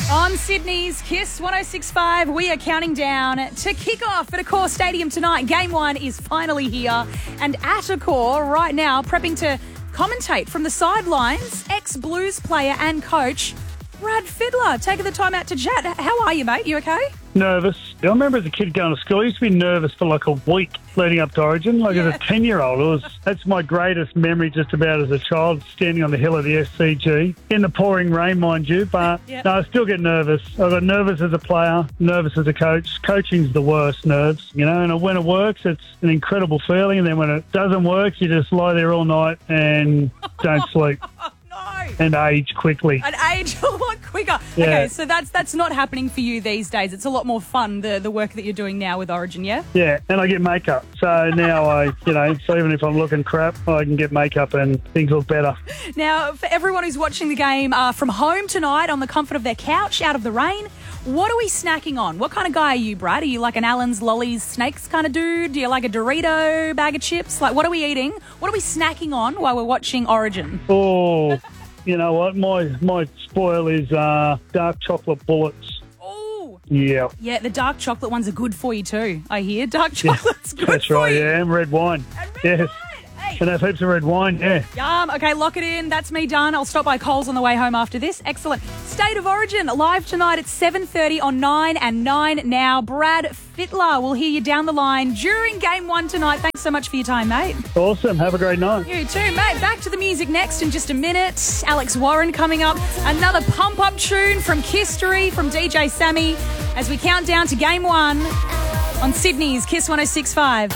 On Sydney's Kiss 106.5, we are counting down to kick off at Accor Stadium tonight. Game 1 is finally here. And at Accor right now, prepping to commentate from the sidelines, ex-Blues player and coach Brad Fittler. Taking the time out to chat. How are you, mate? You okay? Nervous. I remember as a kid going to school, I used to be nervous for like a week leading up to Origin. As a 10-year-old, that's my greatest memory just about as a child, standing on the hill of the SCG, in the pouring rain, mind you, but no, I still get nervous. I got nervous as a player, nervous as a coach. Coaching's the worst nerves, and when it works, it's an incredible feeling, and then when it doesn't work, you just lie there all night and don't sleep. And age quickly. And age a lot quicker. Yeah. Okay, so that's not happening for you these days. It's a lot more fun, the work that you're doing now with Origin, yeah? Yeah, and I get makeup. So now so even if I'm looking crap, I can get makeup and things look better. Now, for everyone who's watching the game from home tonight on the comfort of their couch, out of the rain, what are we snacking on? What kind of guy are you, Brad? Are you like an Allen's, Lollies, Snakes kind of dude? Do you like a Dorito bag of chips? Like, what are we eating? What are we snacking on while we're watching Origin? Oh... You know what? My spoil is dark chocolate bullets. Oh. Yeah. Yeah, the dark chocolate ones are good for you too, I hear. Dark chocolate's good that's for right, you. yeah, and red wine. And red wine. Hey. And have heaps of red wine, yeah. Yum. Okay, lock it in. That's me done. I'll stop by Coles on the way home after this. Excellent. State of Origin, live tonight at 7:30 on 9 and 9 now. Brad Fittler will hear you down the line during Game 1 tonight. Thanks so much for your time, mate. Awesome. Have a great night. You too, mate. Back to the music next in just a minute. Alex Warren coming up. Another pump-up tune from Kistery, from DJ Sammy, as we count down to Game 1 on Sydney's Kiss 106.5.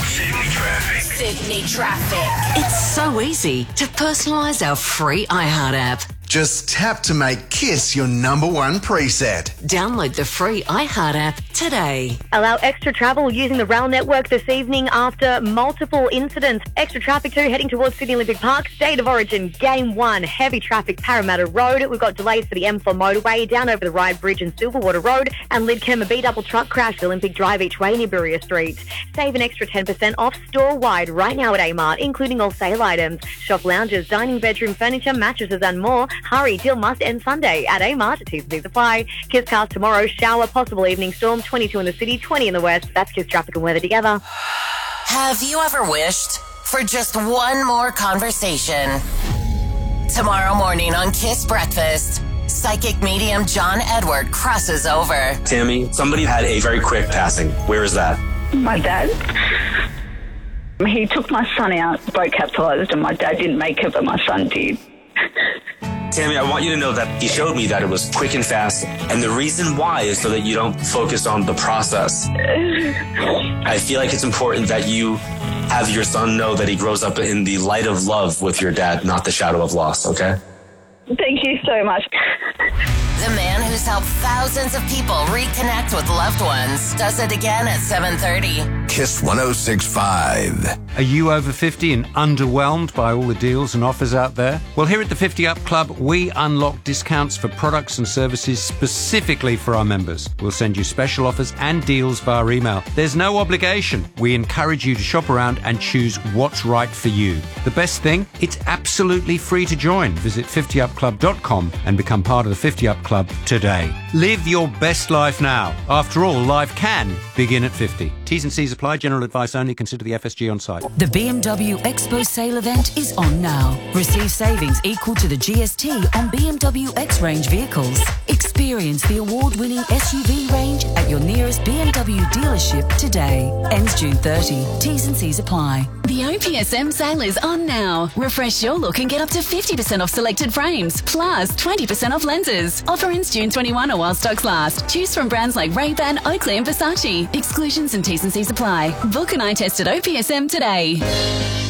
Sydney Traffic. It's so easy to personalise our free iHeart app. Just tap to make Kiss your number one preset. Download the free iHeart app today. Allow extra travel using the rail network this evening after multiple incidents. Extra traffic too heading towards Sydney Olympic Park. State of Origin, Game 1, heavy traffic, Parramatta Road. We've got delays for the M4 motorway down over the Ryde Bridge and Silverwater Road, and Lidcombe, a B-double truck crash, Olympic Drive each way near Buria Street. Save an extra 10% off store-wide right now at Amart, including all sale items, shop lounges, dining, bedroom furniture, mattresses and more. Hurry, deal must end Sunday at Amart. T's and C's apply. Kiss cast tomorrow, shower, possible evening storm, 22 in the city, 20 in the west. That's Kiss traffic and weather together. Have you ever wished for just one more conversation? Tomorrow morning on Kiss Breakfast, psychic medium John Edward crosses over. Tammy, somebody had a very quick passing. Where is that? My dad. He took my son out, boat capsized, and my dad didn't make it, but my son did. Tammy, I want you to know that he showed me that it was quick and fast. And the reason why is so that you don't focus on the process. I feel like it's important that you have your son know that he grows up in the light of love with your dad, not the shadow of loss, okay? Thank you so much. The man who's helped thousands of people reconnect with loved ones does it again at 7:30. Kiss 106.5. Are you over 50 and underwhelmed by all the deals and offers out there? Well, here at the 50 Up Club, we unlock discounts for products and services specifically for our members. We'll send you special offers and deals via email. There's no obligation. We encourage you to shop around and choose what's right for you. The best thing, it's absolutely free to join. Visit 50upclub.com and become part of the 50 Up Club today. Live your best life now. After all, life can begin at 50. T's and C's apply. General advice only. Consider the FSG on site. The BMW Expo sale event is on now. Receive savings equal to the GST on BMW X-Range vehicles. Experience the award-winning SUV range at your nearest BMW dealership today. Ends June 30. T's and C's apply. The OPSM sale is on now. Refresh your look and get up to 50% off selected frames, plus 20% off lenses. Offer ends June 21 or while stocks last. Choose from brands like Ray-Ban, Oakley and Versace. Exclusions and T's and C's apply. Book an eye test at OPSM today.